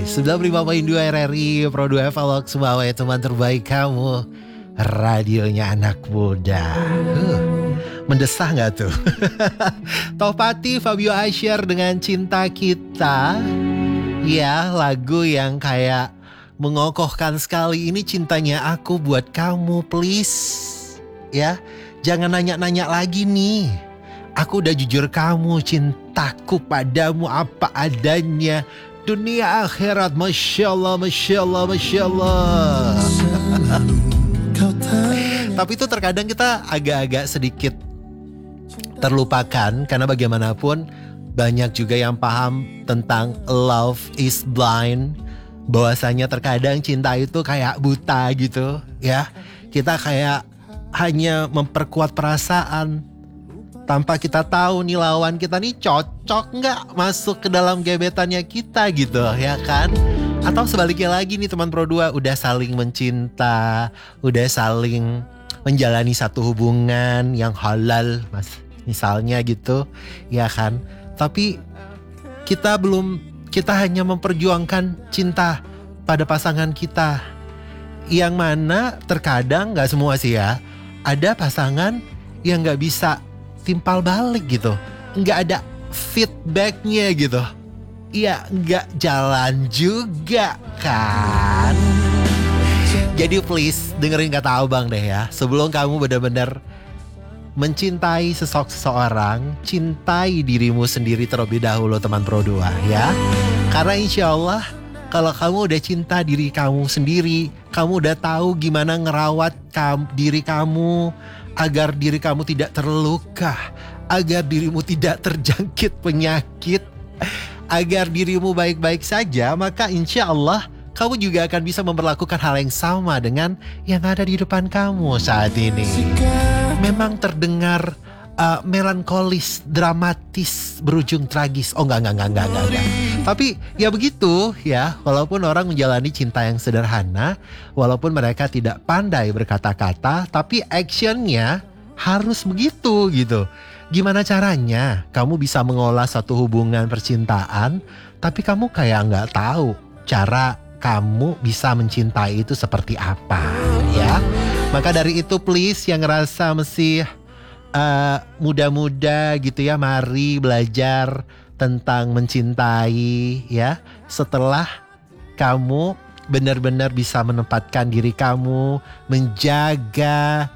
95.2 RRI Pro 2 Evalog Sumbawa, teman terbaik kamu. Radionya anak muda. Mendesah gak tuh? Tohpati Fabio Asyar dengan Cinta Kita. Ya, lagu yang kayak mengokohkan sekali. Ini cintanya aku buat kamu, please. Ya, jangan nanya-nanya lagi nih. Aku udah jujur kamu, cintaku padamu apa adanya. Dunia akhirat, Masya Allah, Masya Allah, Masya Allah. Tapi itu terkadang kita agak-agak sedikit terlupakan. Karena bagaimanapun banyak juga yang paham tentang love is blind. Bahwasanya terkadang cinta itu kayak buta gitu ya. Kita kayak hanya memperkuat perasaan tanpa kita tahu nih lawan kita nih cocok nggak masuk ke dalam gebetannya kita gitu ya kan. Atau sebaliknya lagi nih teman Pro 2, udah saling mencinta, udah saling menjalani satu hubungan yang halal misalnya gitu ya kan. Tapi kita hanya memperjuangkan cinta pada pasangan kita. Yang mana terkadang gak semua sih ya, ada pasangan yang gak bisa timpal balik gitu, gak ada feedbacknya gitu. Iya, gak jalan juga kan. Jadi please dengerin kata abang deh ya. Sebelum kamu benar-benar mencintai seseorang, cintai dirimu sendiri terlebih dahulu teman Pro 2 ya. Karena insya Allah kalau kamu udah cinta diri kamu sendiri, kamu udah tahu gimana ngerawat diri kamu agar diri kamu tidak terluka, agar dirimu tidak terjangkit penyakit, agar dirimu baik-baik saja, maka insya Allah kamu juga akan bisa memperlakukan hal yang sama dengan yang ada di depan kamu saat ini. Memang terdengar melankolis, dramatis, berujung tragis. Oh enggak. Tapi ya begitu ya, walaupun orang menjalani cinta yang sederhana, walaupun mereka tidak pandai berkata-kata, tapi actionnya harus begitu gitu. Gimana caranya kamu bisa mengolah satu hubungan percintaan, tapi kamu kayak nggak tahu cara kamu bisa mencintai itu seperti apa ya. Maka dari itu please yang ngerasa masih muda-muda gitu ya, mari belajar tentang mencintai ya. Setelah kamu benar-benar bisa menempatkan diri kamu, menjaga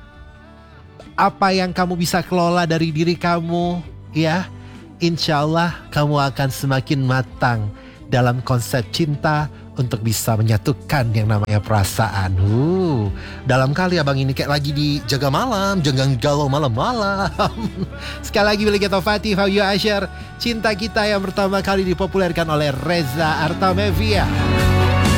apa yang kamu bisa kelola dari diri kamu ya, insya Allah kamu akan semakin matang dalam konsep cinta untuk bisa menyatukan yang namanya perasaan. Dalam kali abang ini kayak lagi di jaga malam, jangan galau malam-malam. Sekali lagi milik Tohpati Fabio Asyar, Cinta Kita yang pertama kali dipopulerkan oleh Reza Artamevia.